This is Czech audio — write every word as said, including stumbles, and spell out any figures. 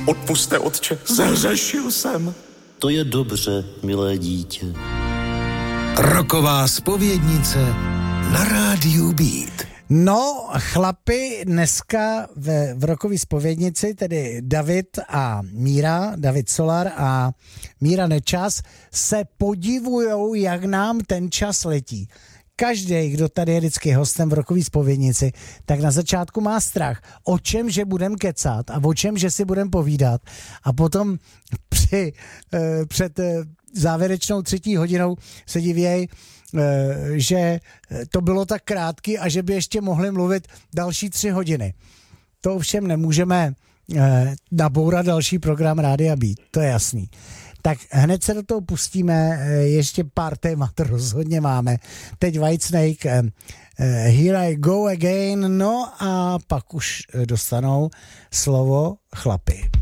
Odpuste, otče, zhřešil jsem. To je dobře, milé dítě. Roková zpovědnice na rádiu Beat. No, chlapi, dneska v, v rokový zpovědnici, tedy David a Míra, David Solar a Míra Nečas, se podivujou, jak nám ten čas letí. Každý, kdo tady je vždycky hostem v rokový zpovědnici, tak na začátku má strach, o čem, že budem kecat a o čem, že si budem povídat. A potom při, eh, před eh, závěrečnou třetí hodinou se divějí, že to bylo tak krátký a že by ještě mohli mluvit další tři hodiny. To ovšem nemůžeme nabourat další program Rádia Beat, to je jasný. Tak hned se do toho pustíme, ještě pár témat rozhodně máme. Teď Whitesnake, Here I Go Again, no a pak už dostanou slovo chlapi.